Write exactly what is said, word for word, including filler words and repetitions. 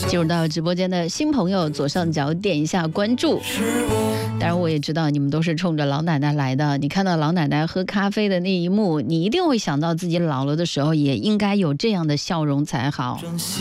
进入到直播间的新朋友，左上角点一下关注。当然我也知道你们都是冲着老奶奶来的，你看到老奶奶喝咖啡的那一幕，你一定会想到自己老了的时候也应该有这样的笑容才好。